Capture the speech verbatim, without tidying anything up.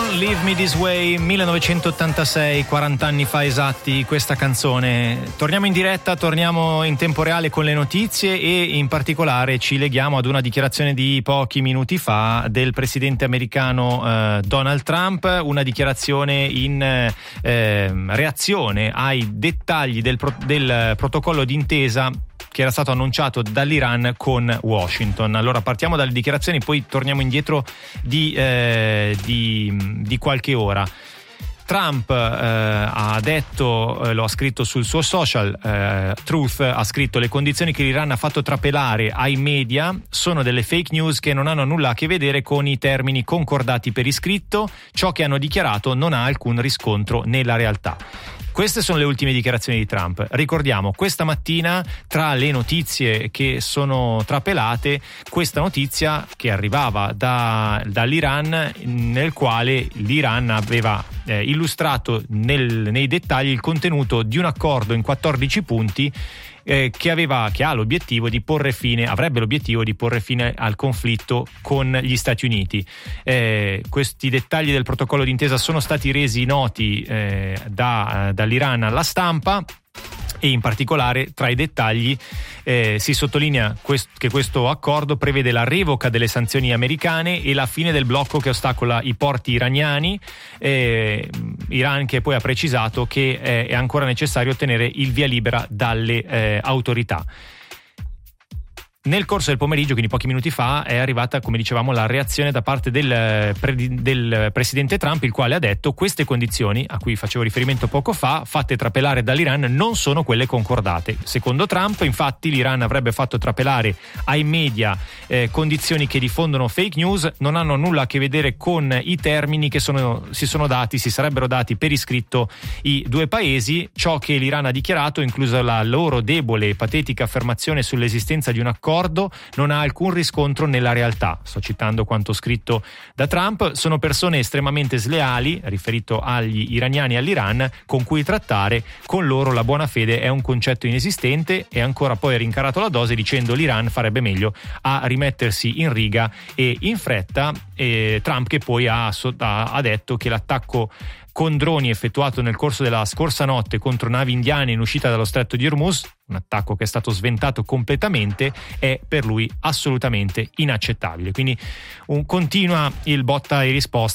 Don't Leave Me This Way, millenovecentottantasei, quaranta anni fa esatti questa canzone. Torniamo in diretta, torniamo in tempo reale con le notizie e in particolare ci leghiamo ad una dichiarazione di pochi minuti fa del presidente americano eh, Donald Trump, una dichiarazione in eh, reazione ai dettagli del, pro- del protocollo d'intesa che era stato annunciato dall'Iran con Washington. Allora partiamo dalle dichiarazioni, poi torniamo indietro di, eh, di, di qualche ora. Trump eh, ha detto, eh, lo ha scritto sul suo social, eh, Truth ha scritto: le condizioni che l'Iran ha fatto trapelare ai media sono delle fake news che non hanno nulla a che vedere con i termini concordati per iscritto, ciò che hanno dichiarato non ha alcun riscontro nella realtà. Queste sono le ultime dichiarazioni di Trump. Ricordiamo, questa mattina tra le notizie che sono trapelate, questa notizia che arrivava da, dall'Iran, nel quale l'Iran aveva eh, illustrato nel, nei dettagli il contenuto di un accordo in quattordici punti eh, che aveva che ha l'obiettivo di porre fine, avrebbe l'obiettivo di porre fine al conflitto con gli Stati Uniti. Eh, questi dettagli del protocollo d'intesa sono stati resi noti eh, da, dall'Iran alla stampa, e in particolare tra i dettagli eh, si sottolinea quest- che questo accordo prevede la revoca delle sanzioni americane e la fine del blocco che ostacola i porti iraniani, eh, Iran che poi ha precisato che eh, è ancora necessario ottenere il via libera dalle eh, autorità. Nel corso del pomeriggio, quindi pochi minuti fa, è arrivata, come dicevamo, la reazione da parte del, del presidente Trump, il quale ha detto: queste condizioni a cui facevo riferimento poco fa, fatte trapelare dall'Iran, non sono quelle concordate. Secondo Trump, infatti, l'Iran avrebbe fatto trapelare ai media eh, condizioni che diffondono fake news, non hanno nulla a che vedere con i termini che sono, si sono dati, si sarebbero dati per iscritto i due paesi. Ciò che l'Iran ha dichiarato, inclusa la loro debole e patetica affermazione sull'esistenza di un accordo, non ha alcun riscontro nella realtà. Sto citando quanto scritto da Trump. Sono persone estremamente sleali, riferito agli iraniani e all'Iran, con cui trattare. Con loro la buona fede è un concetto inesistente. E ancora poi ha rincarato la dose dicendo: l'Iran farebbe meglio a rimettersi in riga e in fretta. E Trump che poi ha, ha detto che l'attacco con droni effettuato nel corso della scorsa notte contro navi indiane in uscita dallo stretto di Hormuz, un attacco che è stato sventato completamente, è per lui assolutamente inaccettabile. Quindi un, continua il botta e risposta